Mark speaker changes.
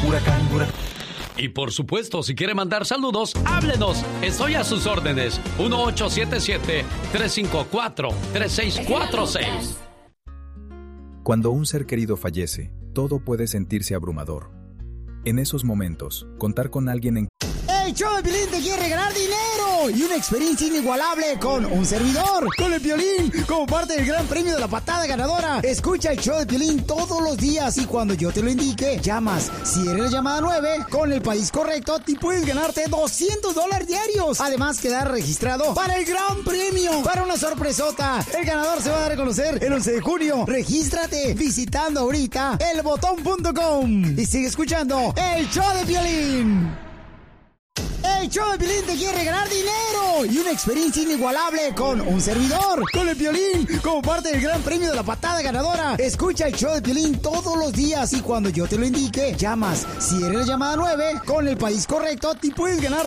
Speaker 1: Huracán, huracán.
Speaker 2: Y por supuesto, si quiere mandar saludos, háblenos. Estoy a sus órdenes. 1877-354-3646.
Speaker 3: Cuando un ser querido fallece, todo puede sentirse abrumador. En esos momentos, contar con alguien en...
Speaker 4: El show de Piolín te quiere regalar dinero y una experiencia inigualable con un servidor, con el Piolín, como parte del gran premio de la patada ganadora. Escucha el show de Piolín todos los días y cuando yo te lo indique, llamas. Si eres la llamada 9, con el país correcto, te puedes ganarte $200 diarios. Además, quedar registrado para el gran premio, para una sorpresota. El ganador se va a dar a conocer el 11 de junio. Regístrate visitando ahorita elbotón.com y sigue escuchando el show de Piolín. El show de Piolín te quiere regalar dinero y una experiencia inigualable con un servidor, con el Piolín, como parte del gran premio de la patada ganadora. Escucha el show de Piolín todos los días y cuando yo te lo indique, llamas. Si eres la llamada 9, con el país correcto, te puedes ganar